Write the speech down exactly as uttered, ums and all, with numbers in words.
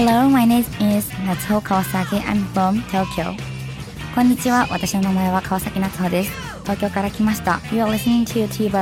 Hello, my name is Natsuho Kawasaki. I'm from Tokyo. こんにちは、私の名前は川崎夏穂です。東京から来ました。You are listening to TVer